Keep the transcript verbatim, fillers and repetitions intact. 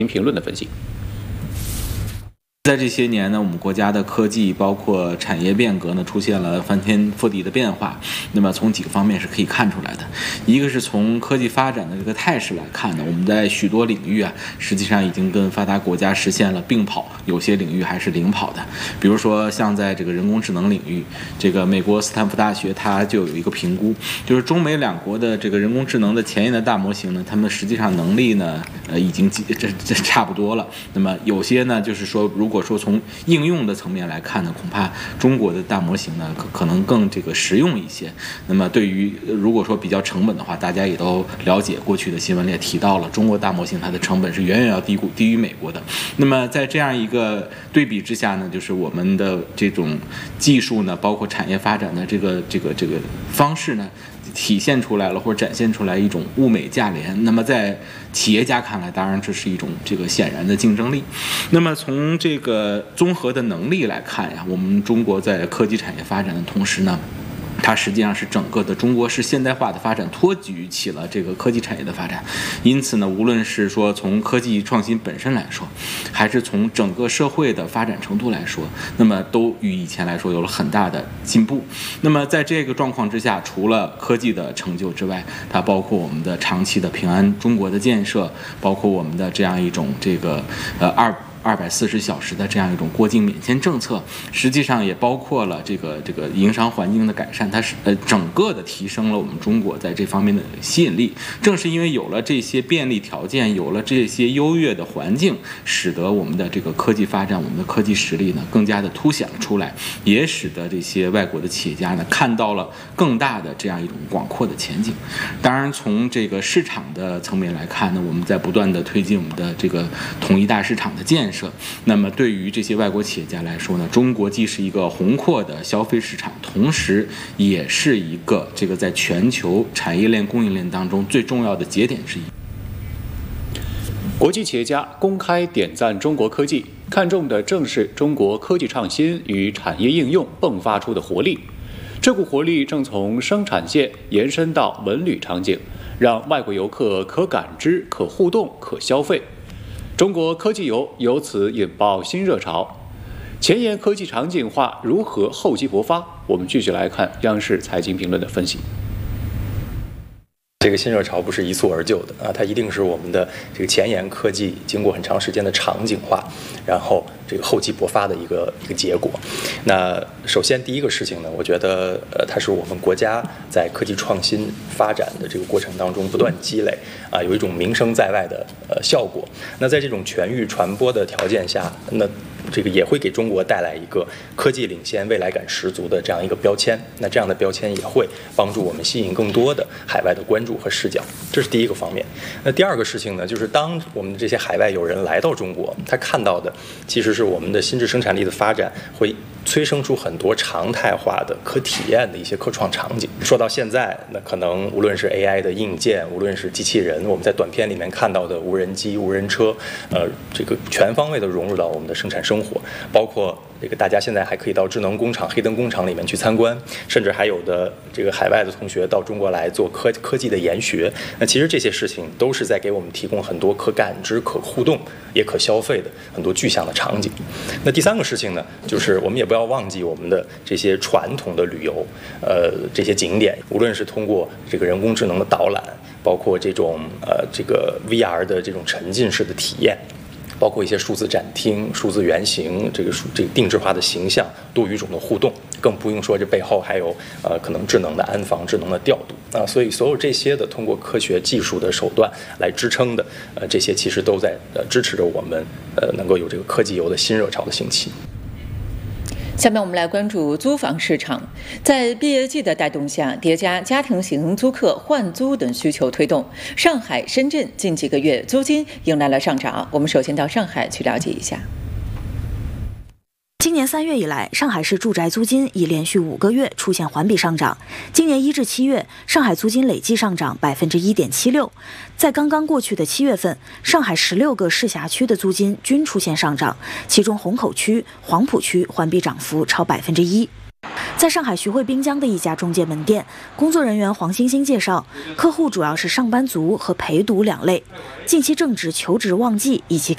评论的分析。 在这些年呢，我们国家的科技包括产业变革呢，出现了翻天覆地的变化。那么从几个方面是可以看出来的，一个是从科技发展的这个态势来看呢，我们在许多领域啊，实际上已经跟发达国家实现了并跑，有些领域还是领跑的。比如说像在这个人工智能领域，这个美国斯坦福大学它就有一个评估，就是中美两国的这个人工智能的前沿的大模型呢，他们实际上能力呢，呃，已经这这差不多了。那么有些呢，就是说如果如果说从应用的层面来看呢，恐怕中国的大模型呢可可能更这个实用一些。那么对于如果说比较成本的话，大家也都了解，过去的新闻里也提到了，中国大模型它的成本是远远要低低于美国的。那么在这样一个对比之下呢，就是我们的这种技术呢，包括产业发展的这个这个这个方式呢，体现出来了，或者展现出来一种物美价廉。那么在企业家看来，当然这是一种这个显然的竞争力。那么从这个综合的能力来看呀，我们中国在科技产业发展的同时呢，它实际上是整个的中国式现代化的发展托举起了这个科技产业的发展。因此呢，无论是说从科技创新本身来说，还是从整个社会的发展程度来说，那么都与以前来说有了很大的进步。那么在这个状况之下，除了科技的成就之外，它包括我们的长期的平安中国的建设，包括我们的这样一种这个呃二。二百四十小时的这样一种过境免签政策，实际上也包括了这个这个营商环境的改善，它是呃整个的提升了我们中国在这方面的吸引力。正是因为有了这些便利条件，有了这些优越的环境，使得我们的这个科技发展，我们的科技实力呢更加的凸显了出来，也使得这些外国的企业家呢看到了更大的这样一种广阔的前景。当然，从这个市场的层面来看呢，我们在不断的推进我们的这个统一大市场的建设。那么对于这些外国企业家来说呢，中国既是一个宏阔的消费市场，同时也是一个这个在全球产业链供应链当中最重要的节点之一。 国际企业家公开点赞中国科技，看重的正是中国科技创新与产业应用迸发出的活力。这股活力正从生产线延伸到文旅场景，让外国游客可感知、可互动、可消费。中国科技游由此引爆新热潮，前沿科技场景化如何厚积薄发？我们继续来看央视财经评论的分析。 这个新热潮不是一蹴而就的啊，它一定是我们的这个前沿科技经过很长时间的场景化，然后这个厚积薄发的一个一个结果。那首先第一个事情呢，我觉得呃，它是我们国家在科技创新发展的这个过程当中不断积累啊，有一种名声在外的呃效果。那在这种全域传播的条件下，那这个也会给中国带来一个科技领先、未来感十足的这样一个标签。那这样的标签也会帮助我们吸引更多的海外的关注和视角，这是第一个方面。那第二个事情呢，就是当我们这些海外友人来到中国，他看到的其实是我们的新质生产力的发展会催生出很多常态化的可体验的一些科创场景。说到现在，那可能无论是 A I 的硬件，无论是机器人，我们在短片里面看到的无人机、无人车，呃，这个全方位的融入到我们的生产生活，包括这个大家现在还可以到智能工厂、黑灯工厂里面去参观，甚至还有的这个海外的同学到中国来做科科技的研学。那其实这些事情都是在给我们提供很多可感知、可互动也可消费的很多具象的场景。那第三个事情呢，就是我们也不要忘记我们的这些传统的旅游，呃，这些景点，无论是通过这个人工智能的导览，包括这种呃这个 V R 的这种沉浸式的体验，包括一些数字展厅、数字原型，这个这个定制化的形象、多语种的互动，更不用说这背后还有呃可能智能的安防、智能的调度啊。所以所有这些的通过科学技术的手段来支撑的，呃这些其实都在呃支持着我们呃能够有这个科技游的新热潮的兴起。 下面我们来关注租房市场。在毕业季的带动下，叠加家庭型租客换租等需求推动，上海、深圳近几个月租金迎来了上涨。我们首先到上海去了解一下。 今年三月以来，上海市住宅租金已连续五个月出现环比上涨。今年一至七月，上海租金累计上涨百分之一点七六。在刚刚过去的七月份，上海十六个市辖区的租金均出现上涨，其中虹口区、黄浦区环比涨幅超百分之一。在上海徐汇滨江的一家中介门店，工作人员黄星星介绍，客户主要是上班族和陪读两类，近期正值求职旺季以及